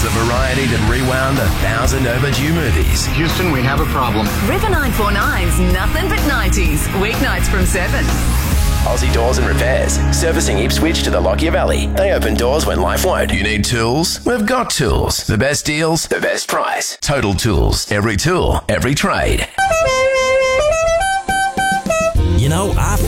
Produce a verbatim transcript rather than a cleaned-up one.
the variety that rewound a thousand overdue movies. Houston, we have a problem. River nine four nine's Nothing But nineties, weeknights from seven. Aussie Doors and Repairs, servicing Ipswich to the Lockyer Valley. They open doors when life won't. You need tools? We've got tools. The best deals, The best price. Total Tools. Every tool, every trade. You know, I